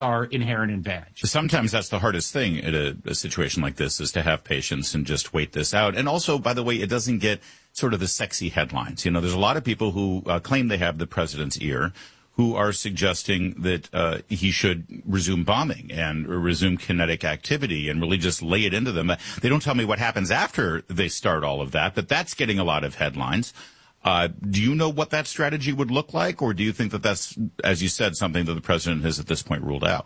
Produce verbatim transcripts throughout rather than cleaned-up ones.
our inherent advantage. Sometimes that's the hardest thing in a, a situation like this, is to have patience and just wait this out. And also, by the way, it doesn't get sort of the sexy headlines. You know, there's a lot of people who uh, claim they have the president's ear, who are suggesting that uh, he should resume bombing and resume kinetic activity and really just lay it into them. They don't tell me what happens after they start all of that, but that's getting a lot of headlines. Uh, do you know what that strategy would look like, or do you think that that's, as you said, something that the president has at this point ruled out?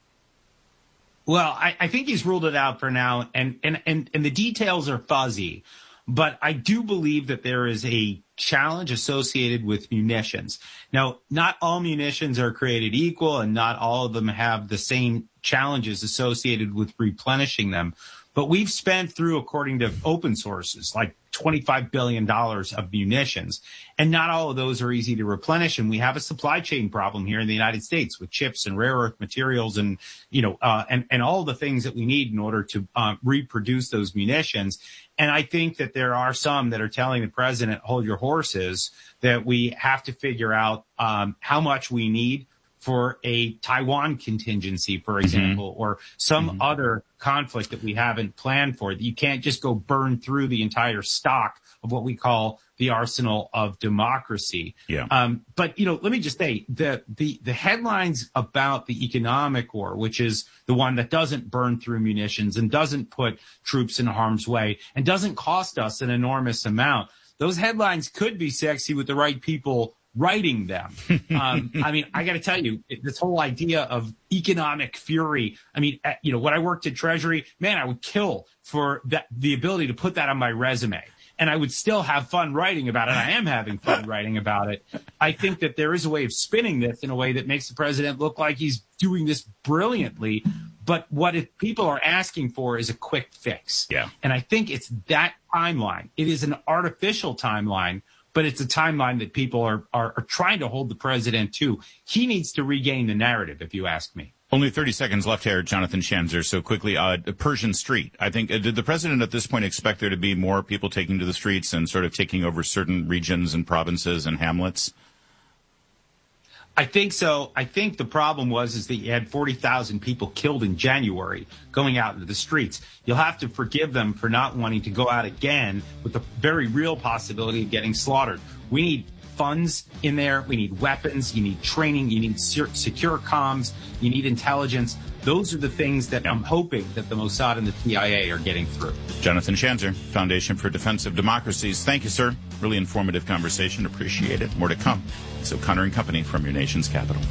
Well, I, I think he's ruled it out for now, and, and, and, and the details are fuzzy. But I do believe that there is a challenge associated with munitions. Now, not all munitions are created equal, and not all of them have the same challenges associated with replenishing them. But we've spent through, according to open sources, like twenty-five billion dollars of munitions. And not all of those are easy to replenish. And we have a supply chain problem here in the United States with chips and rare earth materials and, you know, uh, and, and all the things that we need in order to uh, reproduce those munitions. And I think that there are some that are telling the president, hold your horses, that we have to figure out um, how much we need for a Taiwan contingency, for example, mm-hmm. or some mm-hmm. other conflict that we haven't planned for. You can't just go burn through the entire stock of what we call the arsenal of democracy. Yeah. Um, but, you know, let me just say the, the, the headlines about the economic war, which is the one that doesn't burn through munitions and doesn't put troops in harm's way and doesn't cost us an enormous amount. Those headlines could be sexy with the right people writing them. Um, I mean, I got to tell you, this whole idea of economic fury. I mean, you know, when I worked at Treasury, man, I would kill for that, the ability to put that on my resume. And I would still have fun writing about it. I am having fun writing about it. I think that there is a way of spinning this in a way that makes the president look like he's doing this brilliantly. But what if people are asking for is a quick fix. Yeah. And I think it's that timeline. It is an artificial timeline, but it's a timeline that people are, are, are trying to hold the president to. He needs to regain the narrative, if you ask me. Only thirty seconds left here, Jonathan Schanzer. So quickly, uh, Pershing Street. I think, uh, did the president at this point expect there to be more people taking to the streets and sort of taking over certain regions and provinces and hamlets? I think so. I think the problem was is that you had forty thousand people killed in January going out into the streets. You'll have to forgive them for not wanting to go out again with the very real possibility of getting slaughtered. We need funds in there. We need weapons. You need training. You need secure comms. You need intelligence. Those are the things that I'm hoping that the Mossad and the C I A are getting through. Jonathan Schanzer, Foundation for Defensive Democracies. Thank you, sir. Really informative conversation. Appreciate it. More to come. It's O'Connor and Company from your nation's capital.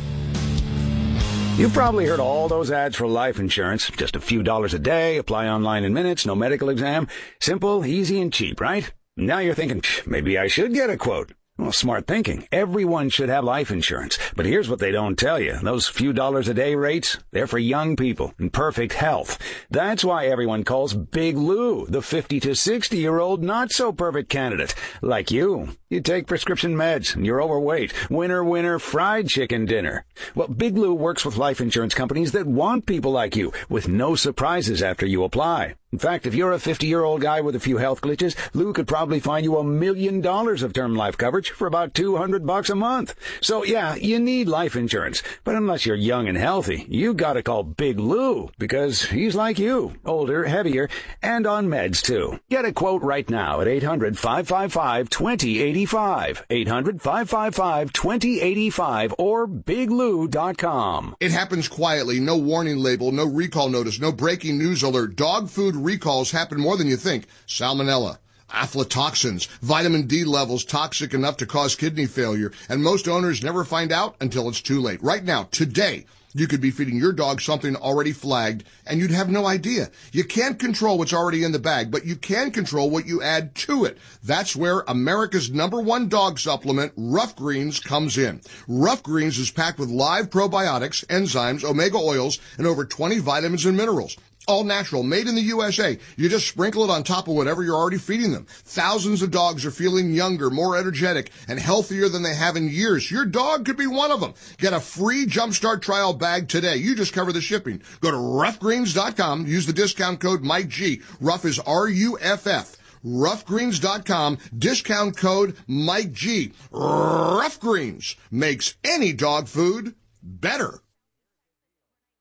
You've probably heard all those ads for life insurance. Just a few dollars a day, apply online in minutes, no medical exam. Simple, easy, and cheap, right? Now you're thinking, maybe I should get a quote. Well, smart thinking. Everyone should have life insurance. But here's what they don't tell you. Those few dollars a day rates, they're for young people in perfect health. That's why everyone calls Big Lou the fifty to sixty-year-old not-so-perfect candidate. Like you. You take prescription meds, and you're overweight. Winner, winner, fried chicken dinner. Well, Big Lou works with life insurance companies that want people like you, with no surprises after you apply. In fact, if you're a fifty-year-old guy with a few health glitches, Lou could probably find you a million dollars of term life coverage for about two hundred bucks a month. So yeah, you need life insurance. But unless you're young and healthy, you gotta call Big Lou, because he's like you, older, heavier, and on meds too. Get a quote right now at eight hundred, five five five, two zero eight five, eight hundred, five five five, two zero eight five, or big lou dot com. It happens quietly, no warning label, no recall notice, no breaking news alert. Dog food recalls happen more than you think. Salmonella, aflatoxins, vitamin D levels toxic enough to cause kidney failure, and most owners never find out until it's too late. Right now, today, you could be feeding your dog something already flagged, and you'd have no idea. You can't control what's already in the bag, but you can control what you add to it. That's where America's number one dog supplement, Rough Greens, comes in. Rough Greens is packed with live probiotics, enzymes, omega oils, and over twenty vitamins and minerals. All natural, made in the U S A. You just sprinkle it on top of whatever you're already feeding them. Thousands of dogs are feeling younger, more energetic, and healthier than they have in years. Your dog could be one of them. Get a free Jumpstart trial bag today. You just cover the shipping. Go to rough greens dot com. Use the discount code Mike G. Rough is R U F F. rough greens dot com. Discount code Mike G. Rough Greens makes any dog food better.